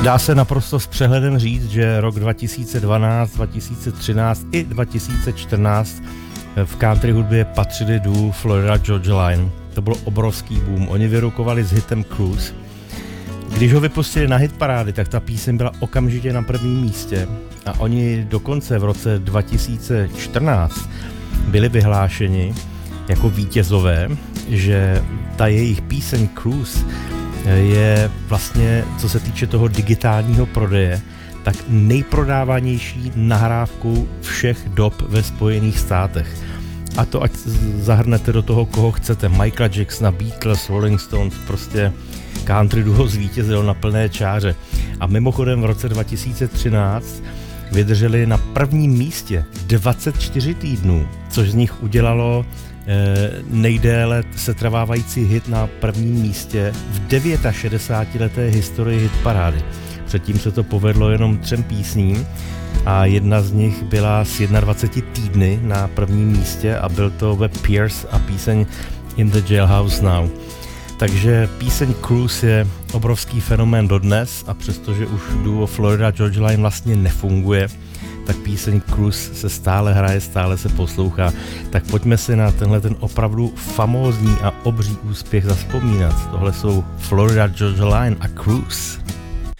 Dá se naprosto s přehledem říct, že rok 2012, 2013 i 2014 v country hudbě patřili duo Florida Georgia Line. To byl obrovský boom. Oni vyrukovali s hitem Cruise. Když ho vypustili na hitparády, tak ta píseň byla okamžitě na prvním místě a oni dokonce v roce 2014 byli vyhlášeni jako vítězové, že ta jejich píseň Cruise je vlastně, co se týče toho digitálního prodeje, tak nejprodávanější nahrávkou všech dob ve Spojených státech. A to ať zahrnete do toho, koho chcete. Michaela Jacksona, Beatles, Rolling Stones, prostě country duo zvítězilo na plné čáře. A mimochodem v roce 2013 vydrželi na prvním místě 24 týdnů, což z nich udělalo nejdéle setrvávající hit na prvním místě v 69leté historii hitparády. Předtím se to povedlo jenom 3 písním a jedna z nich byla s 21 týdny na prvním místě a byl to Webb Pierce a píseň In the Jailhouse Now. Takže píseň Cruise je obrovský fenomén dodnes a přestože už duo Florida Georgia Line vlastně nefunguje, tak píseň Cruise se stále hraje, stále se poslouchá. Tak pojďme si na tenhle ten opravdu famózní a obří úspěch zavzpomínat. Tohle jsou Florida Georgia Line a Cruise.